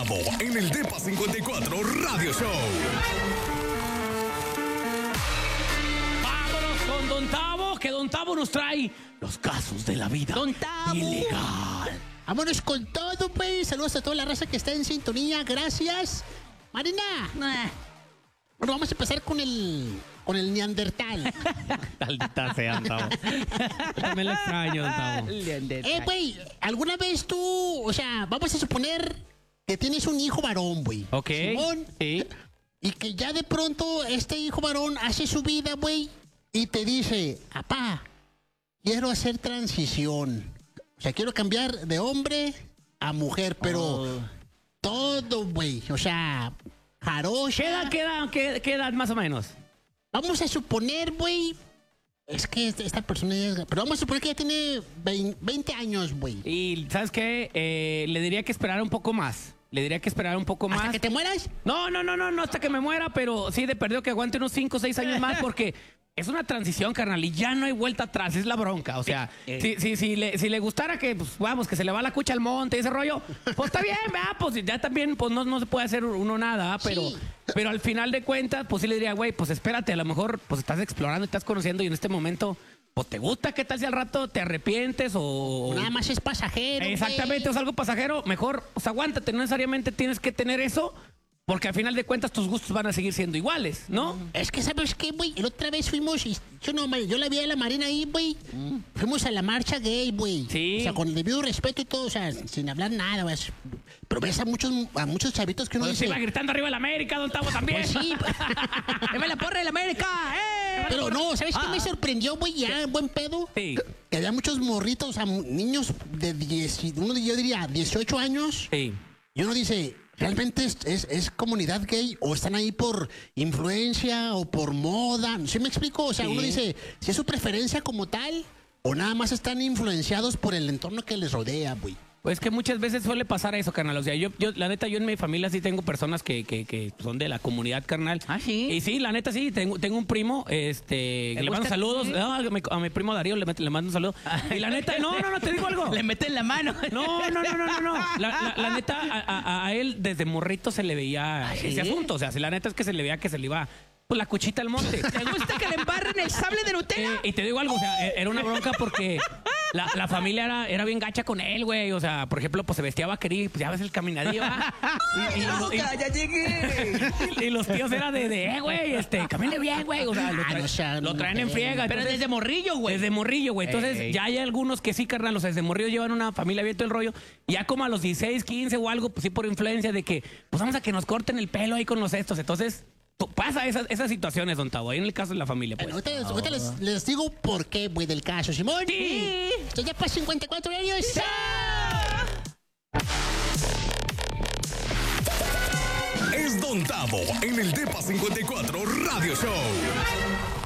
Tavo en el Depa 54 Radio Show. Vámonos con Don Tavo, que Don Tavo nos trae los casos de la vida Don Tavo. ilegal. Vámonos con todo, pues. Saludos a toda la raza que está en sintonía. Gracias. Marina. Bueno, vamos a empezar con el Neandertal. Maldita sea, Don Tavo. Yo también lo extraño, Don Tavo. Güey, ¿alguna vez tú, o sea, vamos a suponer que tienes un hijo varón, güey? Ok. Simón, Sí. y que ya de pronto este hijo varón hace su vida, güey, y te dice, apá, quiero hacer transición. O sea, quiero cambiar de hombre a mujer, pero todo, güey. O sea, jarocha. ¿Qué edad más o menos? Vamos a suponer, güey. Es que esta persona ya... Pero vamos a suponer que ya tiene 20 años, güey. Y, ¿sabes qué? Le diría que esperara un poco más. Le diría que esperara un poco más. ¿Hasta que te mueras? No hasta que me muera, pero sí de perdido que aguante unos 5 o 6 años más porque es una transición, carnal, y ya no hay vuelta atrás, es la bronca. O sea, si le gustara que, pues, vamos, que se le va la cucha al monte y ese rollo, pues está bien, ¿verdad? Pues ya también, pues no se puede hacer uno nada, ¿verdad? Pero, Sí. pero al final de cuentas, pues sí le diría, güey, pues espérate, a lo mejor, pues estás explorando, estás conociendo y en este momento, pues te gusta, ¿qué tal si al rato te arrepientes o... Nada más es pasajero, Exactamente, güey. es algo pasajero, mejor, pues aguántate, no necesariamente tienes que tener eso, porque al final de cuentas tus gustos van a seguir siendo iguales, ¿no? Es que, ¿sabes qué, güey? La otra vez fuimos, y yo la vi a la Marina ahí, güey. Fuimos a la marcha gay, güey. Sí. O sea, con el debido respeto y todo, o sea, sin hablar nada, güey. Pero ves a muchos chavitos que uno Pues se dice... iba gritando arriba el América, Don Tavo también. Pues sí. ¡Deme la porra del América! Pero no, ¿sabes qué me sorprendió, güey? Ya, en buen pedo. Sí. Que había muchos morritos, o sea, niños de 10, yo diría 18 años. Sí. Y uno dice, ¿realmente es comunidad gay o están ahí por influencia o por moda? ¿Sí me explico? O sea, Sí. uno dice, si es su preferencia como tal o nada más están influenciados por el entorno que les rodea, güey. Pues que muchas veces suele pasar eso, carnal. O sea, la neta, yo en mi familia sí tengo personas que son de la comunidad, carnal. ¿Ah, sí? Y sí, la neta sí, tengo un primo, que le mando gusta? saludos. No, a mi primo Darío le mando un saludo. Y la neta, no, te digo algo. Le meten la mano. No. La neta, a él desde morrito se le veía ese asunto. O sea, si la neta es que se le veía que se le iba pues la cuchita al monte. ¿Te gusta que le embarren el sable de Nutella? Y te digo algo, o sea, era una bronca porque la familia era bien gacha con él, güey. O sea, por ejemplo, pues se vestía vaquerí, pues ya ves el caminadillo, ¿va? ya llegué. Y los tíos eran güey, camine bien, güey. O sea, lo traen en friega. Pero Entonces, desde morrillo, güey. desde morrillo, güey. Entonces, ya hay algunos que sí, carnal, o sea, desde morrillo llevan una familia bien todo el rollo. Ya como a los 16, 15 o algo, pues sí por influencia de que, pues vamos a que nos corten el pelo ahí con los estos. Entonces, pasa esas situaciones, Don Tavo, ahí en el caso de la familia, pues. Bueno, ahorita les digo por qué, güey, del caso, Simón. Sí. Estoy ya para 54 años. Es Don Tavo en el Depa 54 Radio Show.